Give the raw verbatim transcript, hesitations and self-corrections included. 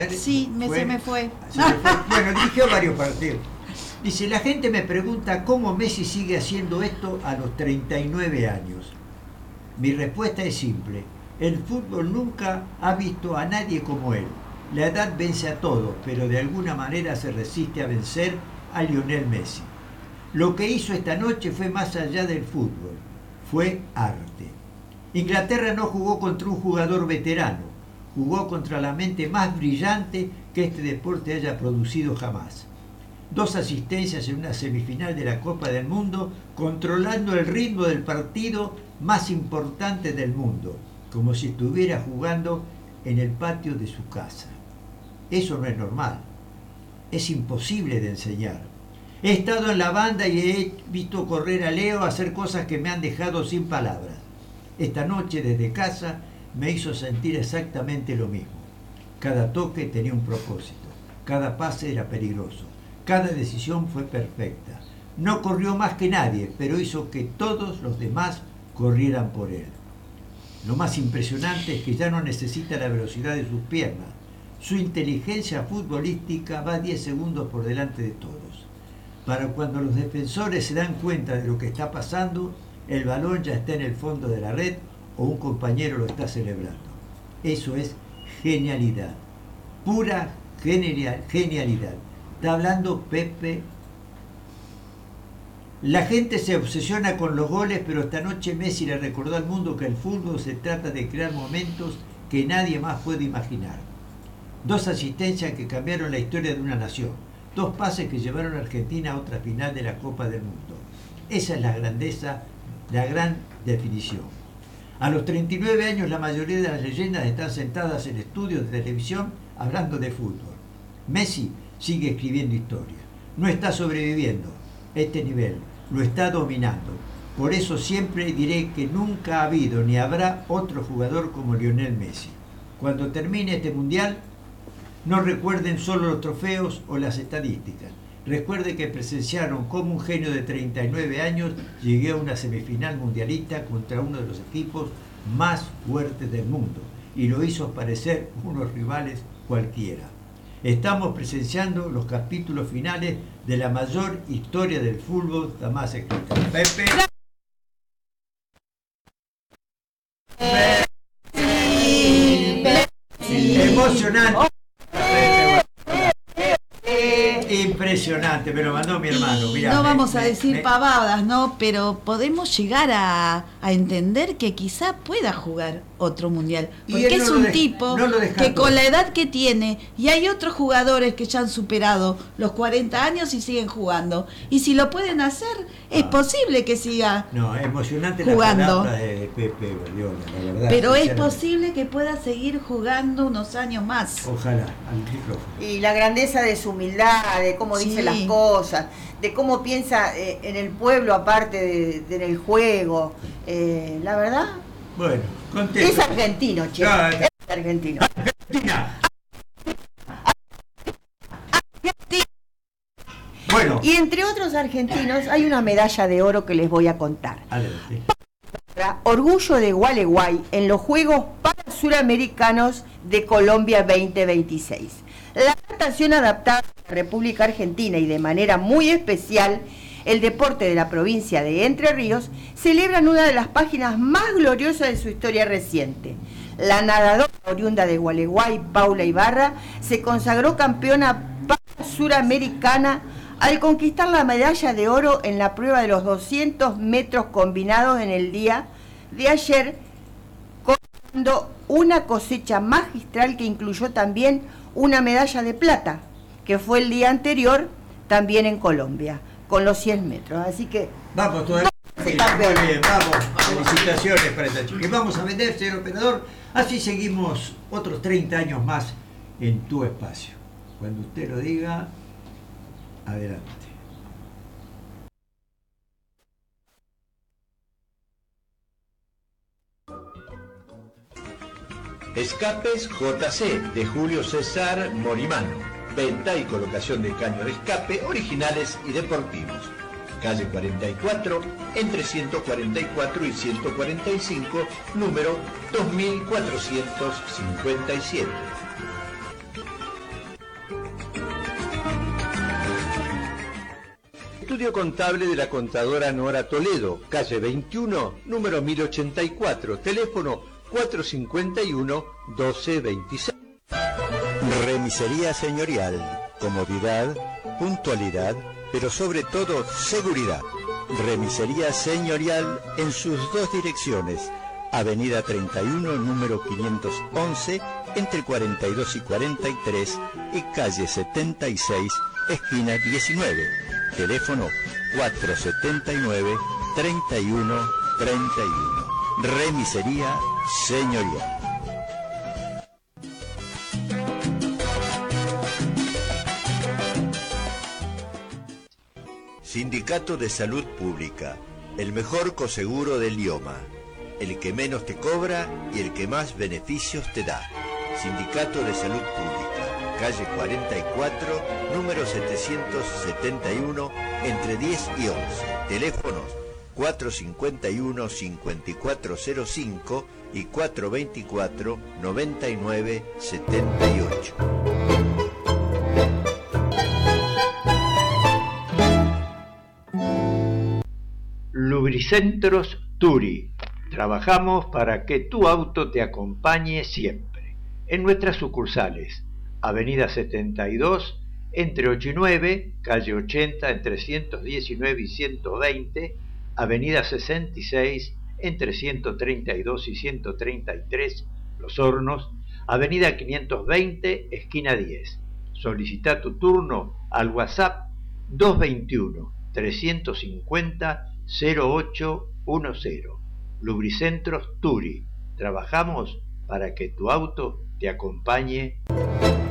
Sí, me, fue, se me fue. Se me fue. Bueno, dirigió varios partidos. Dice, la gente me pregunta cómo Messi sigue haciendo esto a los treinta y nueve años. Mi respuesta es simple. El fútbol nunca ha visto a nadie como él. La edad vence a todos, pero de alguna manera se resiste a vencer a Lionel Messi. Lo que hizo esta noche fue más allá del fútbol. Fue arte. Inglaterra no jugó contra un jugador veterano. Jugó contra la mente más brillante que este deporte haya producido jamás. Dos asistencias en una semifinal de la Copa del Mundo, controlando el ritmo del partido más importante del mundo, como si estuviera jugando en el patio de su casa. Eso no es normal. Es imposible de enseñar. He estado en la banda y he visto correr a Leo a hacer cosas que me han dejado sin palabras. Esta noche desde casa me hizo sentir exactamente lo mismo. Cada toque tenía un propósito, cada pase era peligroso, cada decisión fue perfecta. No corrió más que nadie, pero hizo que todos los demás corrieran por él. Lo más impresionante es que ya no necesita la velocidad de sus piernas. Su inteligencia futbolística va diez segundos por delante de todos. Para cuando los defensores se dan cuenta de lo que está pasando, el balón ya está en el fondo de la red o un compañero lo está celebrando. Eso es genialidad, pura genial, genialidad. Está hablando Pepe. La gente se obsesiona con los goles, pero esta noche Messi le recordó al mundo que el fútbol se trata de crear momentos que nadie más puede imaginar. Dos asistencias que cambiaron la historia de una nación, dos pases que llevaron a Argentina a otra final de la Copa del Mundo. Esa es la grandeza, la gran definición. A los treinta y nueve años la mayoría de las leyendas están sentadas en estudios de televisión hablando de fútbol. Messi sigue escribiendo historia. No está sobreviviendo este nivel, lo está dominando. Por eso siempre diré que nunca ha habido ni habrá otro jugador como Lionel Messi. Cuando termine este mundial, no recuerden solo los trofeos o las estadísticas. Recuerde que presenciaron cómo un genio de treinta y nueve años llegó a una semifinal mundialista contra uno de los equipos más fuertes del mundo y lo hizo parecer unos rivales cualquiera. Estamos presenciando los capítulos finales de la mayor historia del fútbol jamás escrita. Pepe. Emocionante. Impresionante, me lo mandó mi hermano. Mirá, no me, vamos a me, decir me... pavadas, ¿no? Pero podemos llegar a, a entender que quizá pueda jugar otro mundial. Porque no es un de, tipo no que con la edad que tiene, y hay otros jugadores que ya han superado los cuarenta años y siguen jugando. Y si lo pueden hacer, es ah. posible que siga no, emocionante jugando. La de Pepe Guardiola, la verdad. Pero es posible que pueda seguir jugando unos años más. Ojalá, al micrófono. Y la grandeza de su humildad, de cómo sí. dice las cosas, de cómo piensa eh, en el pueblo aparte de, de en el juego. Eh, la verdad. Bueno, contento. Es argentino, che. No, es argentino. Argentina. Bueno. Y entre otros argentinos hay una medalla de oro que les voy a contar. Adelante. Orgullo de Gualeguay en los Juegos Pansuramericanos de Colombia veinte veintiséis. La natación adaptada a la República Argentina y de manera muy especial el deporte de la provincia de Entre Ríos celebran una de las páginas más gloriosas de su historia reciente. La nadadora oriunda de Gualeguay, Paula Ibarra, se consagró campeona suramericana al conquistar la medalla de oro en la prueba de los doscientos metros combinados en el día de ayer, cosechando una cosecha magistral que incluyó también una medalla de plata, que fue el día anterior también en Colombia, con los cien metros. Así que vamos todavía. Muy bien, vamos. Felicitaciones para esta chica. Y vamos a vender, señor operador. Así seguimos otros treinta años más en tu espacio. Cuando usted lo diga, adelante. Escapes J C de Julio César Morimano. Venta y colocación de caños de escape originales y deportivos. Calle cuarenta y cuatro, entre ciento cuarenta y cuatro y ciento cuarenta y cinco, número dos mil cuatrocientos cincuenta y siete. estudio contable de la contadora Nora Toledo, calle veintiuno, número mil ochenta y cuatro, teléfono cuatrocientos cincuenta y uno, doce veintiséis. Remisería señorial, comodidad, puntualidad, pero sobre todo seguridad. Remisería señorial en sus dos direcciones, Avenida treinta y uno, número quinientos once, entre cuarenta y dos y cuarenta y tres, y calle setenta y seis, esquina diecinueve. Teléfono cuatrocientos setenta y nueve, treinta y uno, treinta y uno. Remisería señorial. Sindicato de Salud Pública, el mejor coseguro del idioma, el que menos te cobra y el que más beneficios te da. Sindicato de Salud Pública, calle cuarenta y cuatro, número setecientos setenta y uno, entre diez y once. Teléfonos cuatrocientos cincuenta y uno, cincuenta y cuatro cero cinco y cuatrocientos veinticuatro, noventa y nueve setenta y ocho. Lubricentros Turi. Trabajamos para que tu auto te acompañe siempre. En nuestras sucursales, Avenida setenta y dos, entre ocho y nueve, calle ochenta, entre ciento diecinueve y ciento veinte, Avenida sesenta y seis, entre ciento treinta y dos y ciento treinta y tres, Los Hornos, Avenida quinientos veinte, esquina diez. Solicita tu turno al WhatsApp dos veintiuno, trescientos cincuenta, cero ocho diez. Lubricentros Turi. Trabajamos para que tu auto te acompañe.